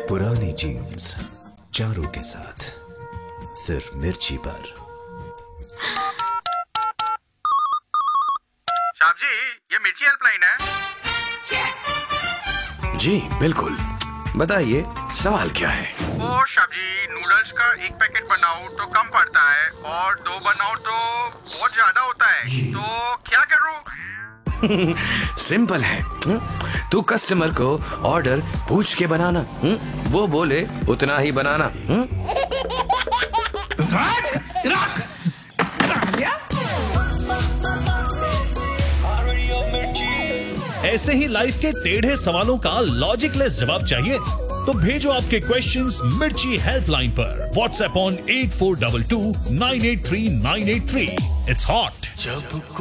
पुरानी जीन्स चारों के साथ सिर्फ मिर्ची पर। साहब जी, ये मिर्ची हेल्पलाइन है। जी बिल्कुल, बताइए सवाल क्या है? ओ साहब जी, नूडल्स का एक पैकेट बनाओ तो कम पड़ता है और 2 बनाओ तो बहुत ज्यादा होता है, तो क्या करूं? सिंपल है। तू कस्टमर को ऑर्डर पूछ के बनाना, वो बोले उतना ही बनाना। ऐसे ही लाइफ के टेढ़े सवालों का लॉजिकलेस जवाब चाहिए तो भेजो आपके क्वेश्चंस मिर्ची हेल्पलाइन पर। WhatsApp on 8422 983 983। It's hot.